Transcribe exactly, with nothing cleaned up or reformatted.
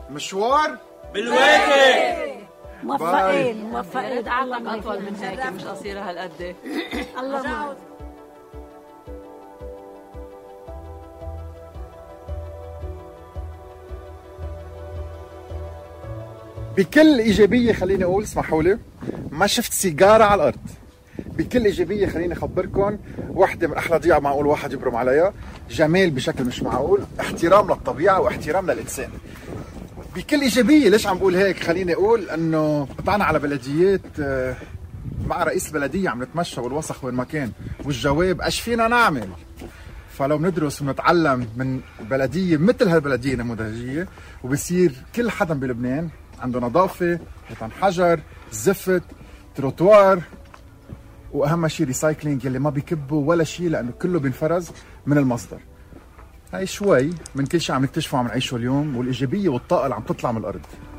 مشوار بالواقع. موفقين موفقين. عقلك اطول من هيك، مش قصيره هالقد. الله معك. بكل ايجابيه خليني اقول، اسمحوا لي، ما شفت سيجاره على الارض. بكل ايجابيه خليني اخبركم، وحده من احلى ضيعه معقول واحد يبرم عليها، جمال بشكل مش معقول، احترام للطبيعه واحترام للانسان. بكل ايجابيه. ليش عم بقول هيك؟ خليني اقول انه قطعنا على بلديات مع رئيس البلديه عم نتمشى والوسخ وين ما كان، والجواب ايش فينا نعمل؟ فلو بندرس ونتعلم من بلديه مثل هالبلديه النموذجيه، وبصير كل حدا بلبنان عنده نظافه، حيطان حجر، زفت، تروتوار، واهم شيء ريسايكلينج يلي ما بيكبوا ولا شيء لانه كله بينفرز من المصدر. هاي شوي من كل شيء عم نكتشفه وعم نعيشه اليوم، والايجابيه والطاقه اللي عم تطلع من الارض.